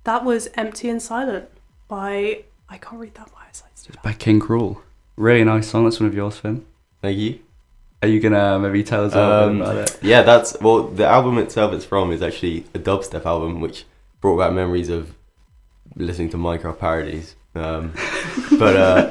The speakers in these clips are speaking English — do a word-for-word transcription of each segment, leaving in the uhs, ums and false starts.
That was Empty and Silent by, I can't read that by eyesight. It's by King Cruel. Really nice song. That's one of yours, Finn. Thank you. Are you going to maybe tell us a little Um, bit about it? Yeah, that's, well, the album itself it's from is actually a dubstep album, which brought back memories of listening to Minecraft parodies. Um, but, uh,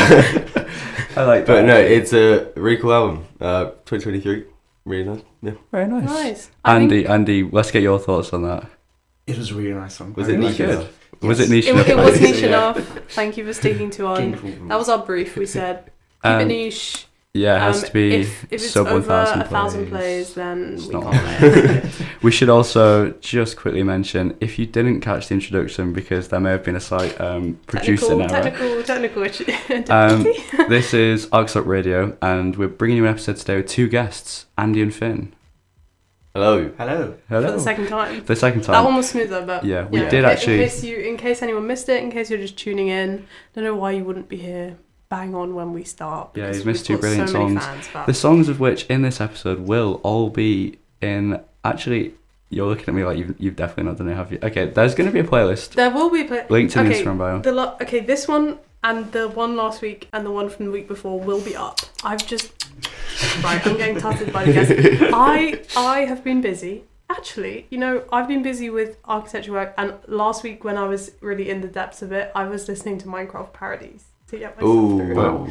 I like that. but no, it's a really cool album. Uh, twenty twenty-three. Really nice. Yeah. Very nice. Nice. I Andy, think Andy, let's get your thoughts on that. It was a really nice song. Was I it really niche liked enough? Was Yes. it niche it, enough? it was Yeah. niche enough. Thank you for sticking to on. King Cruel. That was our brief. We said, keep Um, it niche. Yeah, it has Um, to be if, if it's sub over one thousand a thousand plays, then It's we not can't play it. We should also just quickly mention, if you didn't catch the introduction, because there may have been a slight um, producing technical, error. technical, technical issue. Um, this is Arcsop Radio, and we're bringing you an episode today with two guests, Andy and Finn. Hello. Hello. Hello. For the second time. For the second time. That one was smoother, but Yeah, we you know, did in ca- actually- In case you, in case anyone missed it, in case you're just tuning in, don't know why you wouldn't be here. Bang on when we start. Yeah, because you've missed we've two got brilliant so many songs. Fans, but The songs of which in this episode will all be in. Actually, you're looking at me like you've, you've definitely not done it, have you? Okay, there's going to be a playlist there will be. Play- linked in the okay, Instagram bio. the lo- okay, this one and the one last week and the one from the week before will be up. I've just right. I'm getting tutted by the guests. I I have been busy. Actually, you know, I've been busy with architecture work, and last week when I was really in the depths of it, I was listening to Minecraft parodies to get myself Ooh. through. Wow.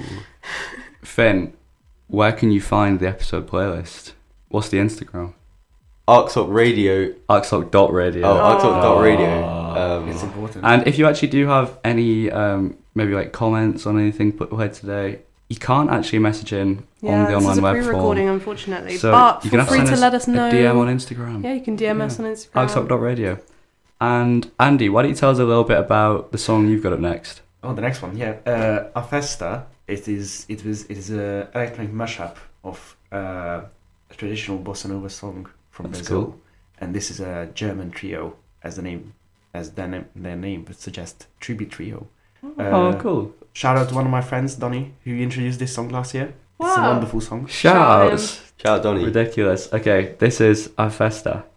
Finn, where can you find the episode playlist? What's the Instagram? Arcsop Radio. Arcsop dot radio. Oh, Oh. Arcsop dot radio. Oh. Um, It's important. And if you actually do have any, um, maybe like comments on anything put ahead today, you can't actually message in Yeah, on the this online is a web pre-recording, form. unfortunately. So but you're feel gonna have free to to send let us us know. a D M on Instagram. Yeah, you can D M us on Instagram. Arcsop dot radio. And Andy, why don't you tell us a little bit about the song you've got up next? Oh, the next one, yeah. Uh, A Festa. It is. It was. It is a electronic mashup of uh, a traditional bossa nova song from That's Brazil, cool. and this is a German trio, as the name, as their name, their name would suggest, tribute trio. Uh, Oh, cool. Shout out to one of my friends, Donny, who introduced this song last year. It's a Wow. wonderful song. Shout Shout outs. Shout out Donny. Ridiculous. Okay, this is A Festa.